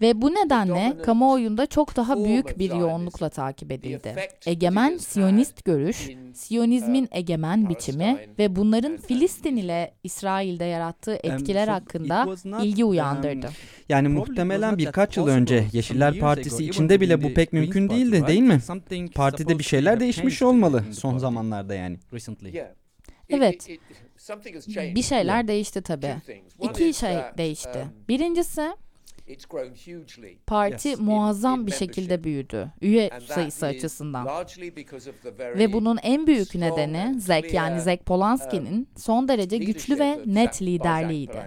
Ve bu nedenle kamuoyunda çok daha büyük bir yoğunlukla takip edildi. Egemen Siyonist görüş, Siyonizmin egemen biçimi ve bunların Filistin ile İsrail'de yarattığı etkiler hakkında ilgi uyandırdı. Yani muhtemelen birkaç yıl önce Yeşiller Partisi içinde bile bu pek mümkün değildi, değil mi? Partide bir şeyler değişmiş olmalı son zamanlarda yani. Evet, bir şeyler değişti tabii. İki şey değişti. Birincisi, parti muazzam bir şekilde büyüdü, üye sayısı açısından. Ve bunun en büyük nedeni Zek Polanski'nin son derece güçlü ve net liderliğiydi.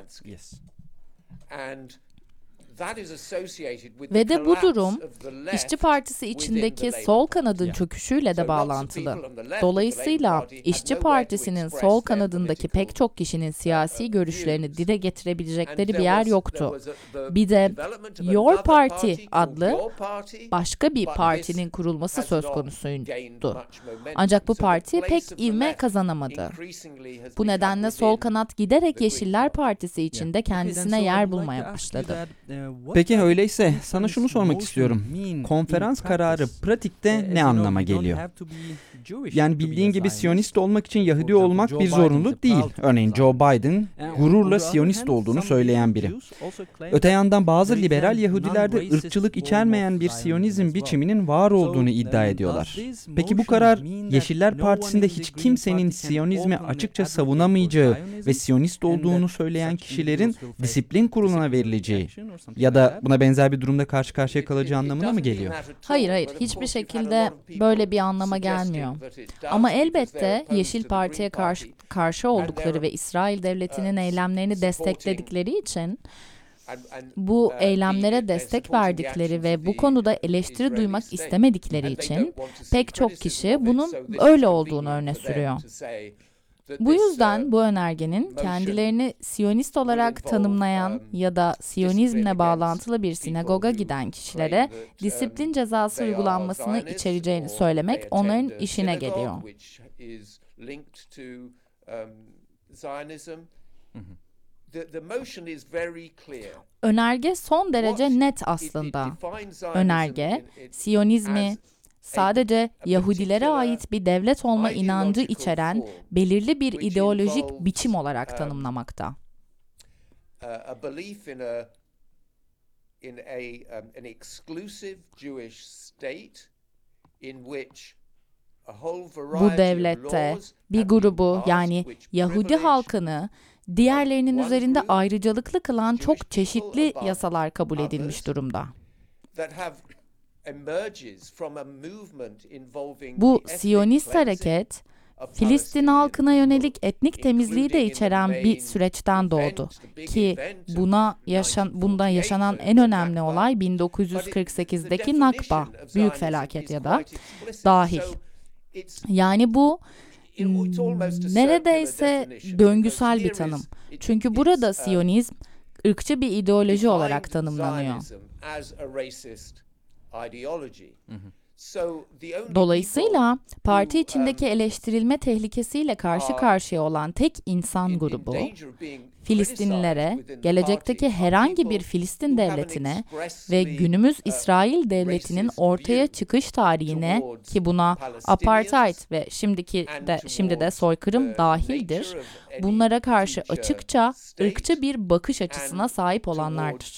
Ve de bu durum İşçi Partisi içindeki sol kanadın çöküşüyle de bağlantılı. Dolayısıyla İşçi Partisi'nin sol kanadındaki pek çok kişinin siyasi görüşlerini dile getirebilecekleri bir yer yoktu. Bir de Your Party adlı başka bir partinin kurulması söz konusuydu. Ancak bu parti pek ivme kazanamadı. Bu nedenle sol kanat giderek Yeşiller Partisi içinde kendisine yer bulmaya başladı. Peki öyleyse sana şunu sormak istiyorum. Konferans kararı pratikte ne anlama geliyor? Yani bildiğin gibi Siyonist olmak için Yahudi olmak bir zorunluluk değil. Örneğin Joe Biden gururla Siyonist olduğunu söyleyen biri. Öte yandan bazı liberal Yahudiler de ırkçılık içermeyen bir Siyonizm biçiminin var olduğunu iddia ediyorlar. Peki bu karar Yeşiller Partisi'nde hiç kimsenin Siyonizmi açıkça savunamayacağı ve Siyonist olduğunu söyleyen kişilerin disiplin kuruluna verileceği ya da buna benzer bir durumda karşı karşıya kalacağı anlamına mı geliyor? Hayır, hiçbir şekilde böyle bir anlama gelmiyor. Ama elbette Yeşil Parti'ye karşı oldukları ve İsrail Devleti'nin eylemlerini destekledikleri için bu eylemlere destek verdikleri ve bu konuda eleştiri duymak istemedikleri için pek çok kişi bunun öyle olduğunu öne sürüyor. Bu yüzden bu önergenin kendilerini Siyonist olarak tanımlayan ya da Siyonizmle bağlantılı bir sinagoga giden kişilere disiplin cezası uygulanmasını içereceğini söylemek onların işine geliyor. Önerge son derece net aslında. Önerge, Siyonizmi sadece Yahudilere ait bir devlet olma inancı içeren belirli bir ideolojik biçim olarak tanımlamakta. Bu devlette bir grubu, yani Yahudi halkını diğerlerinin üzerinde ayrıcalıklı kılan çok çeşitli yasalar kabul edilmiş durumda. Bu Siyonist hareket, Filistin halkına yönelik etnik temizliği de içeren bir süreçten doğdu. Ki bunda yaşanan en önemli olay 1948'deki Nakba, büyük felaket ya da dahil. Yani bu neredeyse döngüsel bir tanım. Çünkü burada Siyonizm ırkçı bir ideoloji olarak tanımlanıyor. Dolayısıyla parti içindeki eleştirilme tehlikesiyle karşı karşıya olan tek insan grubu, Filistinlilere, gelecekteki herhangi bir Filistin devletine ve günümüz İsrail devletinin ortaya çıkış tarihine, ki buna apartheid ve şimdi de soykırım dahildir, bunlara karşı açıkça ırkçı bir bakış açısına sahip olanlardır.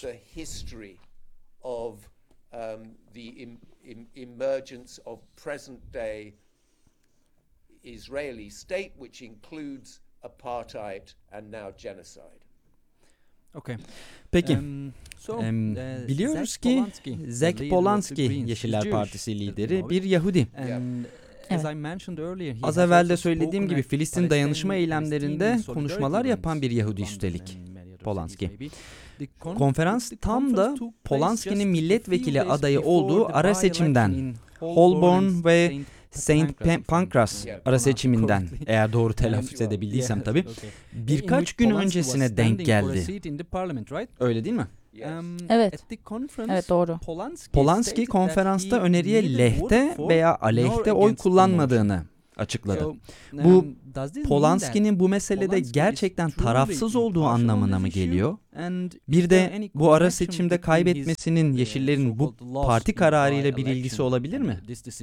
Emergence of present-day Israeli state, which includes apartheid and now genocide. Okay. Peki, biliyoruz ki Zek Polanski, Yeşiller Partisi lideri, bir Yahudi. Evet. Az evvel de söylediğim gibi Filistin dayanışma eylemlerinde konuşmalar yapan bir Yahudi üstelik, Polanski. Konferans tam da Polanski'nin milletvekili adayı olduğu ara seçimden, Holborn ve Saint Pancras ara seçiminden, eğer doğru telaffuz edebildiysem tabii, birkaç gün öncesine denk geldi. Öyle değil mi? Evet. Evet, doğru. Polanski konferansta öneriye lehte veya aleyhte oy kullanmadığını, açıkladı. Bu Polanski'nin bu meselede gerçekten tarafsız olduğu anlamına mı geliyor? Bir de bu ara seçimde kaybetmesinin Yeşillerin bu parti kararıyla bir ilgisi olabilir mi?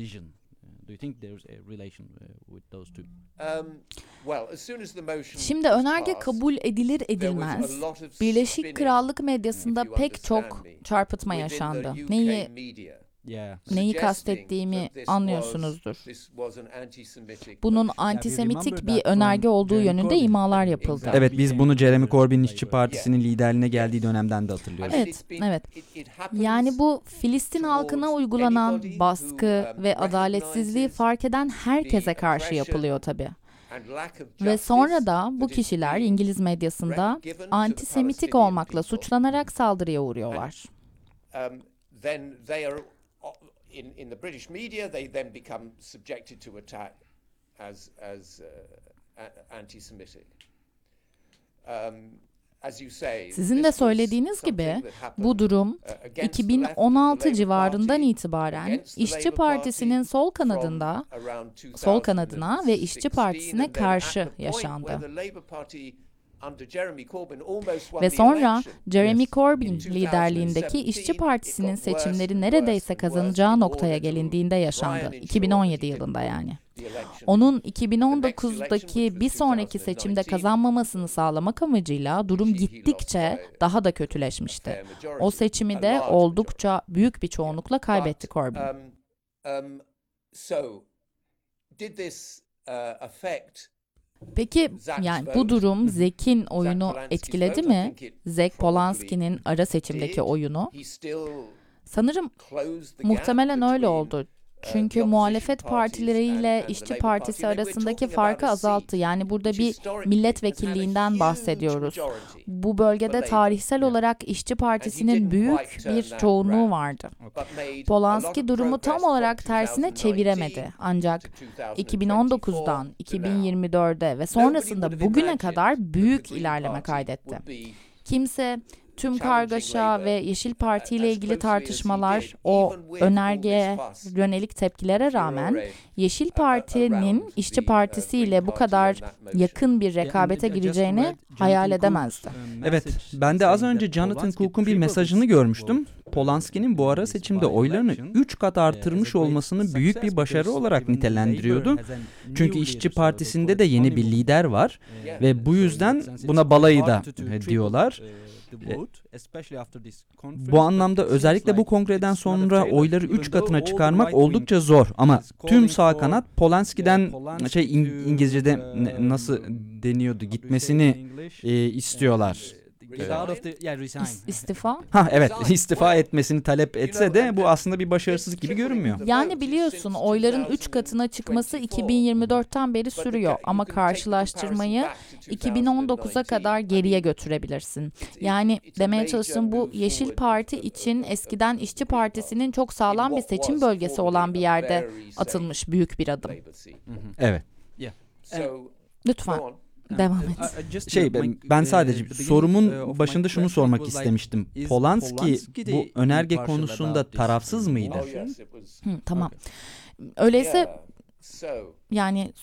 Şimdi önerge kabul edilir edilmez, Birleşik Krallık medyasında pek çok çarpıtma yaşandı. Neyi kastettiğimi anlıyorsunuzdur. Bunun antisemitik bir önerge olduğu yönünde imalar yapıldı. Evet, biz bunu Jeremy Corbyn'in İşçi Partisi'nin liderliğine geldiği dönemden de hatırlıyoruz. Evet. Yani bu Filistin halkına uygulanan baskı ve adaletsizliği fark eden herkese karşı yapılıyor tabii. Ve sonra da bu kişiler İngiliz medyasında antisemitik olmakla suçlanarak saldırıya uğruyorlar. In the British media, they then become subjected to attack as anti-Semitic. Sizin de söylediğiniz gibi bu durum 2016 civarından itibaren İşçi Partisi'nin sol kanadına ve İşçi Partisi'ne karşı yaşandı. Ve sonra Jeremy Corbyn liderliğindeki İşçi Partisi'nin seçimleri neredeyse kazanacağı noktaya gelindiğinde yaşandı. 2017 yılında yani. Onun 2019'daki bir sonraki seçimde kazanmamasını sağlamak amacıyla durum gittikçe daha da kötüleşmişti. O seçimi de oldukça büyük bir çoğunlukla kaybetti Corbyn. Peki yani bu durum Zek'in oyunu etkiledi mi? Zek Polanski'nin ara seçimdeki oyunu. Sanırım muhtemelen öyle oldu. Çünkü muhalefet partileriyle İşçi Partisi arasındaki farkı azalttı. Yani burada bir milletvekilliğinden bahsediyoruz. Bu bölgede tarihsel olarak İşçi Partisi'nin büyük bir çoğunluğu vardı. Polanski durumu tam olarak tersine çeviremedi. Ancak 2019'dan 2024'e ve sonrasında bugüne kadar büyük ilerleme kaydetti. Kimse tüm kargaşa ve Yeşil Parti ile ilgili tartışmalar, o önergeye yönelik tepkilere rağmen Yeşil Parti'nin İşçi Partisi ile bu kadar yakın bir rekabete gireceğini hayal edemezdi. Evet, ben de az önce Jonathan Cook'un bir mesajını görmüştüm. Polanski'nin bu ara seçimde oylarını 3 kat artırmış olmasını büyük bir başarı olarak nitelendiriyordu. Çünkü İşçi Partisi'nde de yeni bir lider var ve bu yüzden buna balayı da diyorlar. Bu anlamda özellikle bu kongreden sonra oyları 3 katına çıkarmak oldukça zor. Ama tüm sağ kanat Polanski'den İngilizce'de nasıl deniyordu gitmesini istiyorlar. İstifa? Evet, istifa etmesini talep etse de bu aslında bir başarısızlık gibi görünmüyor. Yani biliyorsun oyların 3 katına çıkması 2024'ten beri sürüyor ama karşılaştırmayı 2019'a kadar geriye götürebilirsin. Yani demeye çalıştığım bu Yeşil Parti için eskiden İşçi Partisi'nin çok sağlam bir seçim bölgesi olan bir yerde atılmış büyük bir adım. Evet. Lütfen. Devam et. Ben sadece sorumun başında şunu sormak istemiştim. Polanski bu önerge konusunda tarafsız mıydı? Tamam. Öyleyse yani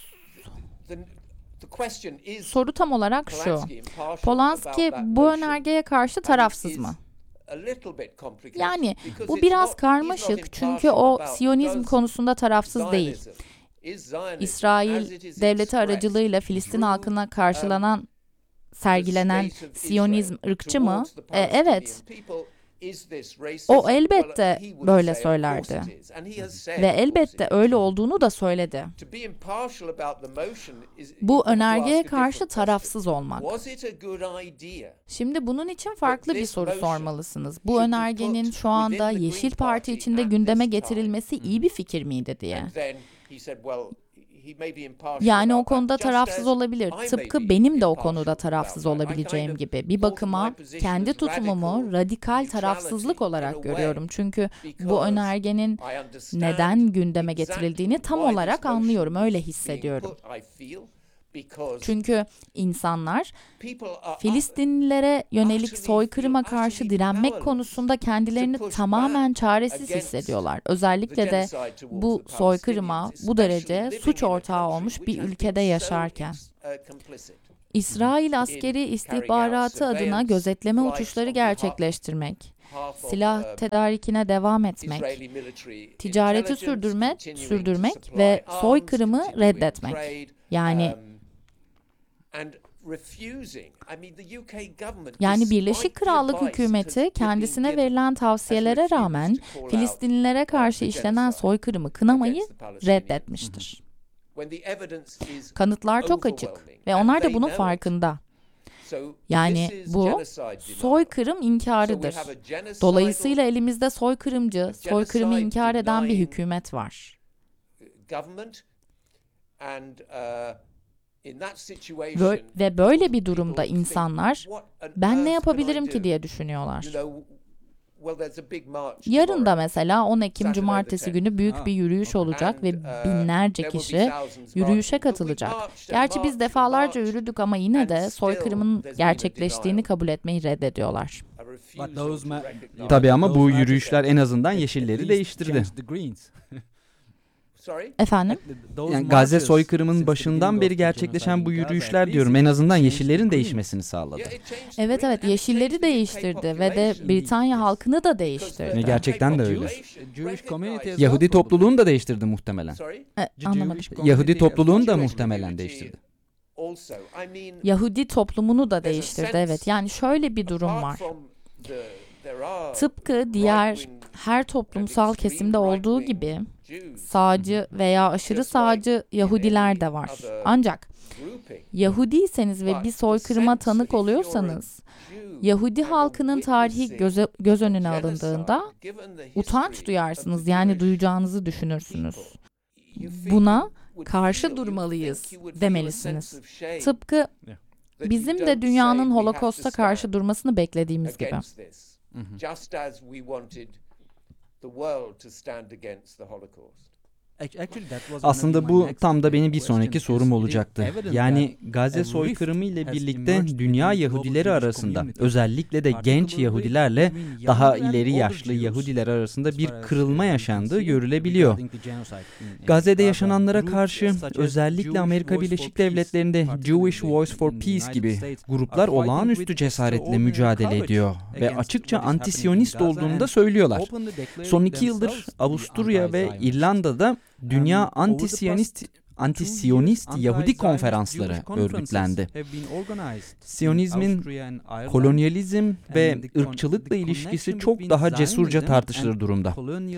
soru tam olarak şu. Polanski bu önergeye karşı tarafsız mı? Yani bu biraz karmaşık çünkü o Siyonizm konusunda tarafsız değil. İsrail devleti aracılığıyla Filistin halkına sergilenen Siyonizm ırkçı mı? Evet. O elbette böyle söylerdi. Ve elbette öyle olduğunu da söyledi. Bu önergeye karşı tarafsız olmak. Şimdi bunun için farklı bir soru sormalısınız. Bu önergenin şu anda Yeşil Parti içinde gündeme getirilmesi iyi bir fikir miydi diye. Yani o konuda tarafsız olabilir. Tıpkı benim de o konuda tarafsız olabileceğim gibi. Bir bakıma kendi tutumumu radikal tarafsızlık olarak görüyorum. Çünkü bu önergenin neden gündeme getirildiğini tam olarak anlıyorum. Öyle hissediyorum. Çünkü insanlar Filistinlilere yönelik soykırıma karşı direnmek konusunda kendilerini tamamen çaresiz hissediyorlar. Özellikle de bu soykırıma bu derece suç ortağı olmuş bir ülkede yaşarken. İsrail askeri istihbaratı adına gözetleme uçuşları gerçekleştirmek, silah tedarikine devam etmek, ticareti sürdürmek ve soykırımı reddetmek. Yani Birleşik Krallık hükümeti kendisine verilen tavsiyelere rağmen Filistinlilere karşı işlenen soykırımı kınamayı reddetmiştir. Kanıtlar çok açık ve onlar da bunun farkında. Yani bu soykırım inkarıdır. Dolayısıyla elimizde soykırımı inkar eden bir hükümet var. Ve böyle bir durumda insanlar, ben ne yapabilirim ki diye düşünüyorlar. Yarın da mesela 10 Ekim Cumartesi günü büyük bir yürüyüş olacak ve binlerce kişi yürüyüşe katılacak. Gerçi biz defalarca yürüdük ama yine de soykırımın gerçekleştiğini kabul etmeyi reddediyorlar. Tabii ama bu yürüyüşler en azından yeşilleri değiştirdi. Efendim? Yani Gazze soykırımının başından beri gerçekleşen bu yürüyüşler diyorum en azından yeşillerin değişmesini sağladı. Evet, yeşilleri değiştirdi ve de Britanya halkını da değiştirdi. Gerçekten de öyle. Yahudi topluluğunu da değiştirdi muhtemelen. Anlamadım. Yahudi topluluğunu da muhtemelen değiştirdi. Yahudi toplumunu da değiştirdi, evet. Yani şöyle bir durum var. Tıpkı diğer her toplumsal kesimde olduğu gibi sağcı veya aşırı sağcı Yahudiler de var. Ancak Yahudiyseniz ve bir soykırıma tanık oluyorsanız, Yahudi halkının tarihi göz önüne alındığında utanç duyarsınız, yani duyacağınızı düşünürsünüz. Buna karşı durmalıyız demelisiniz. Tıpkı bizim de dünyanın Holocaust'a karşı durmasını beklediğimiz gibi. Aslında bu tam da benim bir sonraki sorum olacaktı. Yani Gazze soykırımı ile birlikte dünya Yahudileri arasında, özellikle de genç Yahudilerle daha ileri yaşlı Yahudiler arasında bir kırılma yaşandığı görülebiliyor. Gazze'de yaşananlara karşı özellikle Amerika Birleşik Devletleri'nde Jewish Voice for Peace gibi gruplar olağanüstü cesaretle mücadele ediyor ve açıkça antisyonist olduğunu da söylüyorlar. Son 2 yıldır Avusturya ve İrlanda'da Dünya Antisiyonist Yahudi konferansları örgütlendi. Siyonizmin kolonyalizm ve ırkçılıkla ilişkisi çok daha cesurca tartışılır durumda.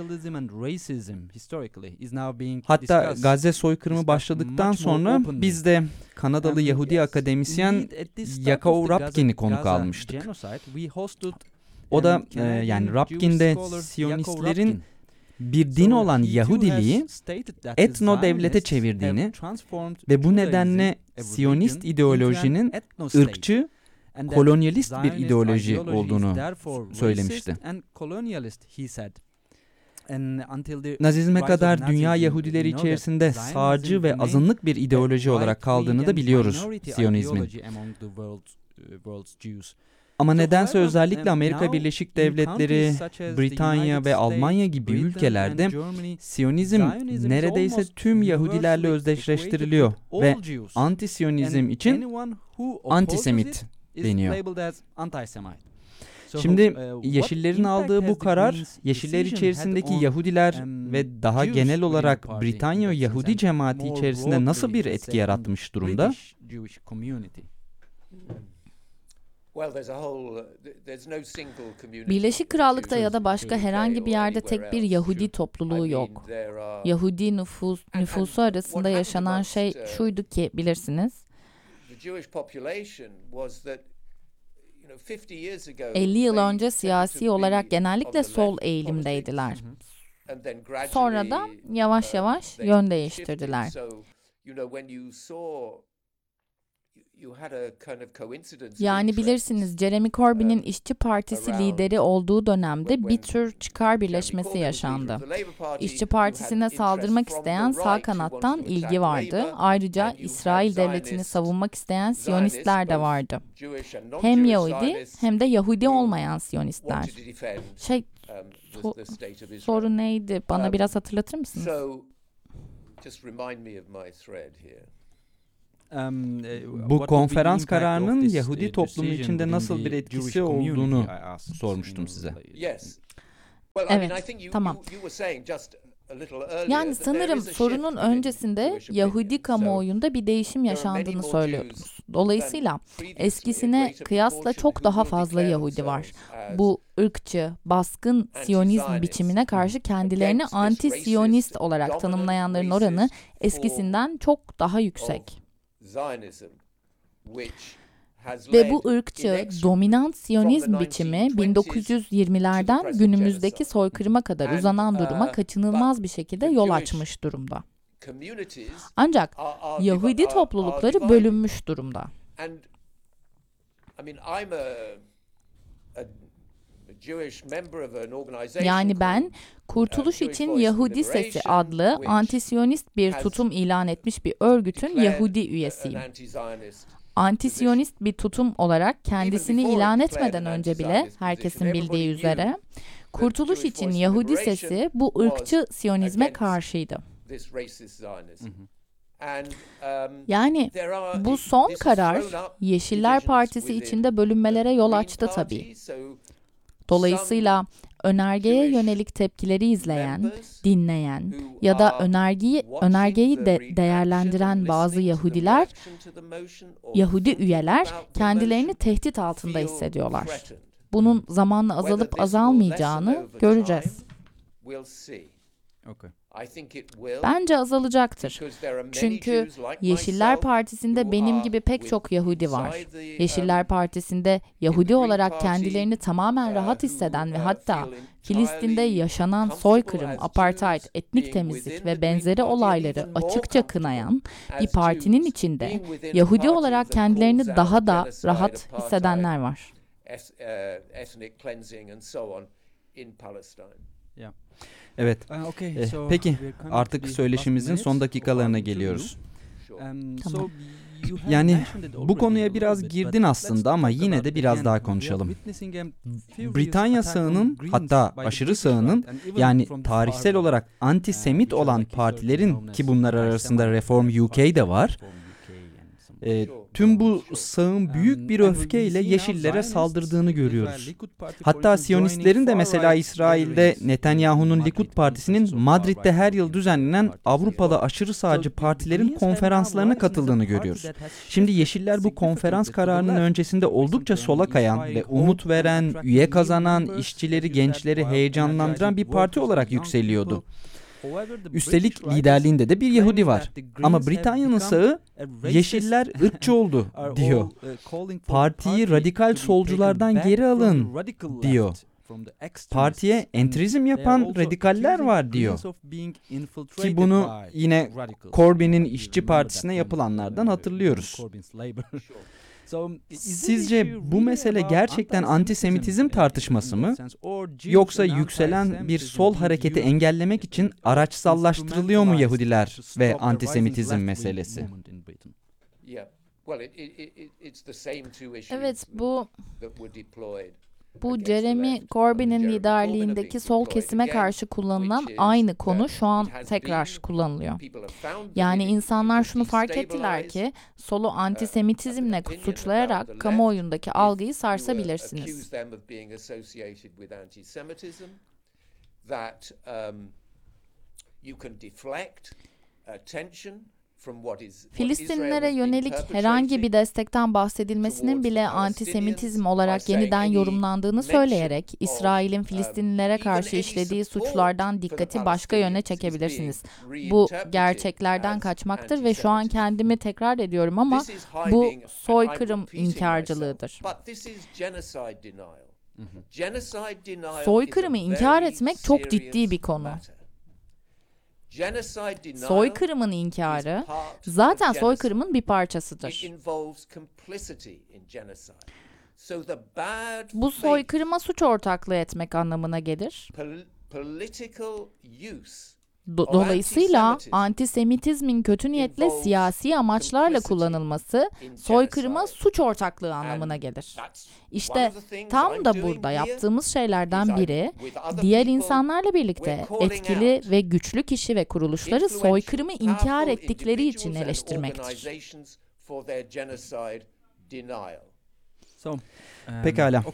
Hatta Gazze soykırımı başladıktan sonra biz de Kanadalı Yahudi akademisyen Yaakov Rapkin'i konuk almıştık. O da yani Rapkin'de Siyonistlerin bir din olan Yahudiliği etno devlete çevirdiğini ve bu nedenle Siyonist ideolojinin ırkçı, kolonyalist bir ideoloji olduğunu söylemişti. Nazizme kadar dünya Yahudileri içerisinde sağcı ve azınlık bir ideoloji olarak kaldığını da biliyoruz Siyonizmin. Ama nedense özellikle Amerika Birleşik Devletleri, Britanya ve Almanya gibi ülkelerde Siyonizm neredeyse tüm Yahudilerle özdeşleştiriliyor ve antisiyonizm için antisemit deniyor. Şimdi Yeşillerin aldığı bu karar, Yeşiller içerisindeki Yahudiler ve daha genel olarak Britanya Yahudi cemaati içerisinde nasıl bir etki yaratmış durumda? Birleşik Krallık'ta ya da başka herhangi bir yerde tek bir Yahudi topluluğu yok. Yahudi nüfusu arasında yaşanan şey şuydu ki, bilirsiniz. 50 yıl önce siyasi olarak genellikle sol eğilimdeydiler. Sonra da yavaş yavaş yön değiştirdiler. Yani bilirsiniz, Jeremy Corbyn'in İşçi Partisi lideri olduğu dönemde bir tür çıkar birleşmesi yaşandı. İşçi Partisi'ne saldırmak isteyen sağ kanattan ilgi vardı. Ayrıca İsrail devletini savunmak isteyen Siyonistler de vardı. Hem Yahudi hem de Yahudi olmayan Siyonistler. Soru neydi? Bana biraz hatırlatır mısınız? Bu konferans kararının Yahudi toplumu içinde nasıl bir etkisi olduğunu sormuştum size. Evet, tamam. Yani sanırım sorunun öncesinde Yahudi kamuoyunda bir değişim yaşandığını söylüyordunuz. Dolayısıyla eskisine kıyasla çok daha fazla Yahudi var. Bu ırkçı, baskın Siyonizm biçimine karşı kendilerini anti-Siyonist olarak tanımlayanların oranı eskisinden çok daha yüksek. Ve bu ırkçı, dominant Siyonizm biçimi 1920'lerden günümüzdeki soykırıma kadar uzanan duruma kaçınılmaz bir şekilde yol açmış durumda. Ancak Yahudi toplulukları bölünmüş durumda. Yani ben Kurtuluş İçin Yahudi Sesi adlı antisiyonist bir tutum ilan etmiş bir örgütün Yahudi üyesiyim. Antisiyonist bir tutum olarak kendisini ilan etmeden önce bile herkesin bildiği üzere Kurtuluş İçin Yahudi Sesi bu ırkçı Siyonizme karşıydı. Yani bu son karar Yeşiller Partisi içinde bölünmelere yol açtı tabii. Dolayısıyla önergeye yönelik tepkileri izleyen, dinleyen ya da önergeyi değerlendiren bazı Yahudi üyeler kendilerini tehdit altında hissediyorlar. Bunun zamanla azalıp azalmayacağını göreceğiz. Bence azalacaktır. Çünkü Yeşiller Partisi'nde benim gibi pek çok Yahudi var. Yeşiller Partisi'nde Yahudi olarak kendilerini tamamen rahat hisseden ve hatta Filistin'de yaşanan soykırım, apartheid, etnik temizlik ve benzeri olayları açıkça kınayan bir partinin içinde Yahudi olarak kendilerini daha da rahat hissedenler var. Evet. Peki artık söyleşimizin son dakikalarına geliyoruz. Tamam. Yani bu konuya biraz girdin aslında ama yine de biraz daha konuşalım. Britanya sağının, hatta aşırı sağının, yani tarihsel olarak antisemit olan partilerin, ki bunlar arasında Reform UK de var, tüm bu sağın büyük bir öfkeyle Yeşillere saldırdığını görüyoruz. Hatta Siyonistlerin de mesela İsrail'de Netanyahu'nun Likud Partisi'nin Madrid'de her yıl düzenlenen Avrupalı aşırı sağcı partilerin konferanslarına katıldığını görüyoruz. Şimdi Yeşiller bu konferans kararının öncesinde oldukça sola kayan ve umut veren, üye kazanan, işçileri, gençleri heyecanlandıran bir parti olarak yükseliyordu. Üstelik liderliğinde de bir Yahudi var. Ama Britanya'nın sağı Yeşiller ırkçı oldu diyor. Partiyi radikal solculardan geri alın diyor. Partiye entrizm yapan radikaller var diyor. Ki bunu yine Corbyn'in İşçi Partisi'ne yapılanlardan hatırlıyoruz. Sizce bu mesele gerçekten antisemitizm tartışması mı? Yoksa yükselen bir sol hareketi engellemek için araçsallaştırılıyor mu Yahudiler ve antisemitizm meselesi? Evet, bu Jeremy Corbyn'in liderliğindeki sol kesime karşı kullanılan aynı konu şu an tekrar kullanılıyor. Yani insanlar şunu fark ettiler ki solu antisemitizmle suçlayarak kamuoyundaki algıyı sarsabilirsiniz. Filistinlilere yönelik herhangi bir destekten bahsedilmesinin bile antisemitizm olarak yeniden yorumlandığını söyleyerek İsrail'in Filistinlilere karşı işlediği suçlardan dikkati başka yöne çekebilirsiniz. Bu gerçeklerden kaçmaktır ve şu an kendimi tekrar ediyorum ama bu soykırım inkarcılığıdır. Soykırımı inkar etmek çok ciddi bir konu. Soykırımın inkarı zaten soykırımın bir parçasıdır. Bu soykırıma suç ortaklığı etmek anlamına gelir. Dolayısıyla antisemitizmin kötü niyetle siyasi amaçlarla kullanılması soykırıma suç ortaklığı anlamına gelir. İşte tam da burada yaptığımız şeylerden biri, diğer insanlarla birlikte etkili ve güçlü kişi ve kuruluşları soykırımı inkar ettikleri için eleştirmektir. Pekala.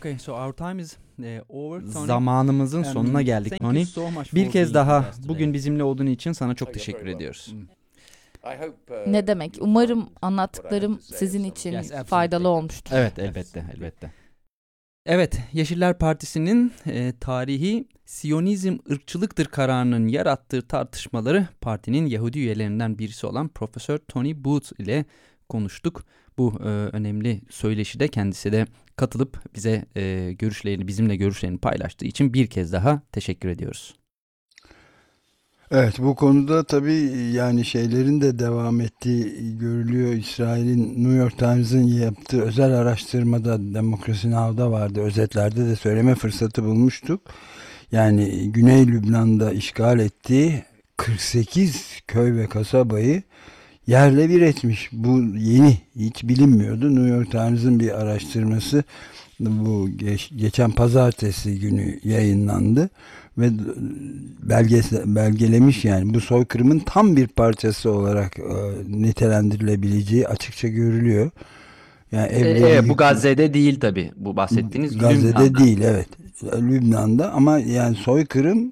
Zamanımızın sonuna geldik Tony. Bir kez daha bugün bizimle olduğun için sana çok teşekkür ediyoruz. Ne demek? Umarım anlattıklarım sizin için faydalı olmuştur. Evet, elbette. Evet, Yeşiller Partisi'nin tarihi Siyonizm ırkçılıktır kararının yarattığı tartışmaları partinin Yahudi üyelerinden birisi olan Profesör Tony Booth ile konuştuk. Bu önemli söyleşide kendisi de katılıp bize bizimle görüşlerini paylaştığı için bir kez daha teşekkür ediyoruz. Evet, bu konuda tabii yani şeylerin de devam ettiği görülüyor. İsrail'in New York Times'ın yaptığı özel araştırmada Democracy Now'da vardı. Özetlerde de söyleme fırsatı bulmuştuk. Yani Güney Lübnan'da işgal ettiği 48 köy ve kasabayı yerle bir etmiş. Bu yeni, hiç bilinmiyordu. New York Times'ın bir araştırması bu geçen pazartesi günü yayınlandı ve belgelemiş, yani bu soykırımın tam bir parçası olarak nitelendirilebileceği açıkça görülüyor. Yani bu Gazze'de değil tabii, bu bahsettiğiniz Gazze'de Lübnan'da. değil, evet, Lübnan'da, ama yani soykırım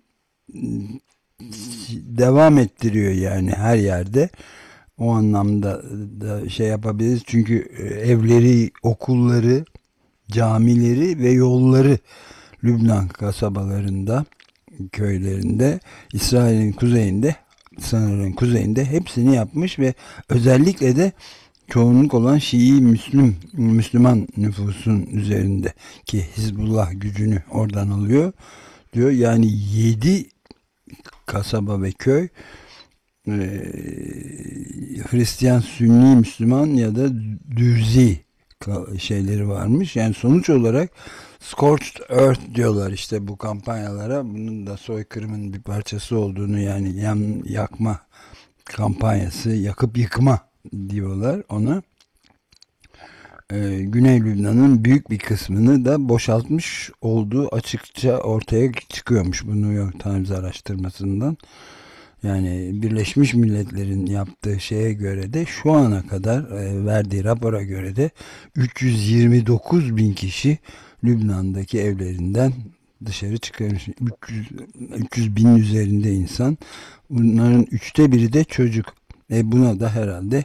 devam ettiriyor yani her yerde. O anlamda da şey yapabiliriz çünkü evleri, okulları, camileri ve yolları Lübnan kasabalarında, köylerinde, İsrail'in kuzeyinde, sınırın kuzeyinde hepsini yapmış ve özellikle de çoğunluk olan Şii Müslüman nüfusun üzerinde ki Hizbullah gücünü oradan alıyor diyor. Yani 7 kasaba ve köy Hristiyan, Sünni, Müslüman ya da Düzi şeyleri varmış. Yani sonuç olarak Scorched Earth diyorlar işte bu kampanyalara. Bunun da soykırımın bir parçası olduğunu, yani yakma kampanyası, yakıp yıkma diyorlar ona. Güney Lübnan'ın büyük bir kısmını da boşaltmış olduğu açıkça ortaya çıkıyormuş bu New York Times araştırmasından. Yani Birleşmiş Milletler'in yaptığı şeye göre de şu ana kadar verdiği rapora göre de 329 bin kişi Lübnan'daki evlerinden dışarı çıkarmış. 300 binin üzerinde insan. Bunların 1/3 de çocuk. Buna da herhalde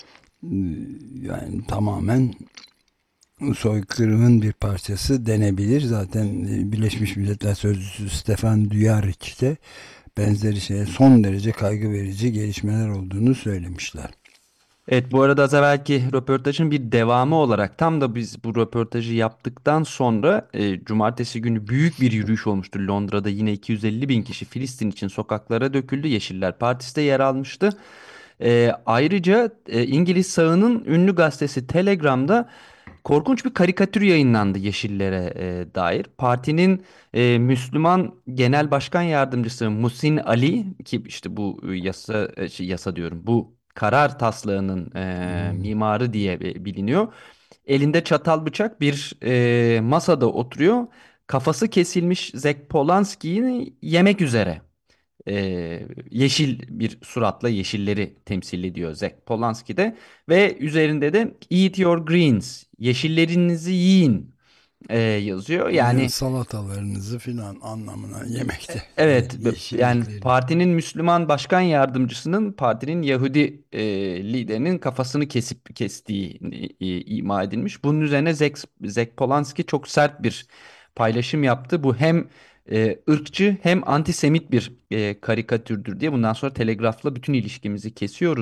yani tamamen soykırımın bir parçası denebilir. Zaten Birleşmiş Milletler Sözcüsü Stefan Dujarric de benzeri şeye son derece kaygı verici gelişmeler olduğunu söylemişler. Evet, bu arada az evvelki röportajın bir devamı olarak tam da biz bu röportajı yaptıktan sonra cumartesi günü büyük bir yürüyüş olmuştu Londra'da. Yine 250 bin kişi Filistin için sokaklara döküldü. Yeşiller Partisi de yer almıştı. Ayrıca İngiliz sağının ünlü gazetesi Telegram'da korkunç bir karikatür yayınlandı Yeşillere dair. Partinin Müslüman Genel Başkan Yardımcısı Muhsin Ali, ki işte bu yasa diyorum, bu karar taslağının mimarı diye biliniyor. Elinde çatal bıçak bir masada oturuyor. Kafası kesilmiş Zek Polanski'yi yemek üzere. Yeşil bir suratla yeşilleri temsil ediyor Zek Polanski de ve üzerinde de "Eat your greens", yeşillerinizi yiyin yazıyor. Yani salatalarınızı filan anlamına yemekte. evet, yani Yeşillikleri. partinin Müslüman başkan yardımcısının partinin Yahudi liderinin kafasını kestiği ima edilmiş. Bunun üzerine Zek Polanski çok sert bir paylaşım yaptı. Bu hem ırkçı hem antisemit bir karikatürdür diye. Bundan sonra Telegraf'la bütün ilişkimizi kesiyoruz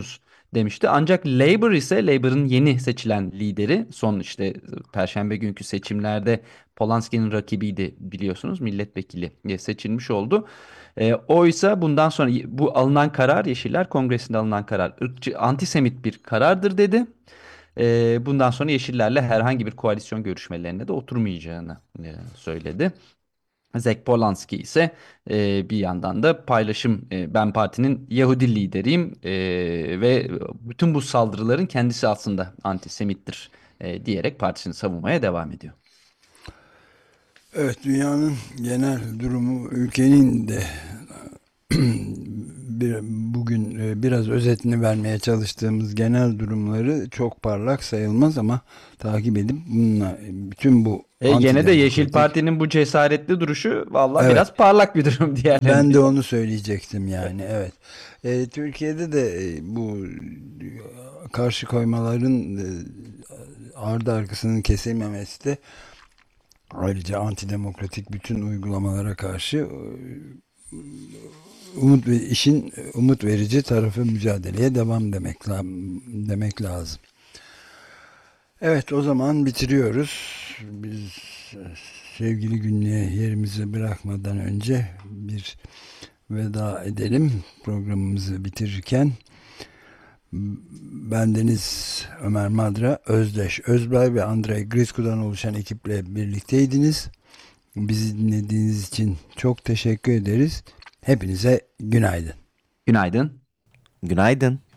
demişti. Ancak Labour ise Labour'ın yeni seçilen lideri son işte Perşembe günkü seçimlerde Polanski'nin rakibiydi biliyorsunuz milletvekili seçilmiş oldu. Oysa bundan sonra bu alınan karar Yeşiller Kongresi'nde alınan karar ırkçı antisemit bir karardır dedi. Bundan sonra Yeşillerle herhangi bir koalisyon görüşmelerine de oturmayacağını söyledi. Zach Polanski ise bir yandan da paylaşım ben partinin Yahudi lideriyim ve bütün bu saldırıların kendisi aslında antisemittir diyerek partisini savunmaya devam ediyor. Evet, dünyanın genel durumu, ülkenin de bugün biraz özetini vermeye çalıştığımız genel durumları çok parlak sayılmaz ama takip edip bununla bütün bu Gene de Yeşil Parti'nin bu cesaretli duruşu vallahi biraz parlak bir durum diğerlerine. Ben de onu söyleyecektim yani, evet. Türkiye'de de bu karşı koymaların ardı arkasının kesilmemesi de ayrıca antidemokratik bütün uygulamalara karşı işin umut verici tarafı mücadeleye devam demek lazım. Evet, o zaman bitiriyoruz. Biz sevgili Günlü'ye yerimizi bırakmadan önce bir veda edelim programımızı bitirirken. Bendeniz Ömer Madra, Özdeş Özbay ve Andrei Grisku'dan oluşan ekiple birlikteydiniz. Bizi dinlediğiniz için çok teşekkür ederiz. Hepinize günaydın. Günaydın. Günaydın.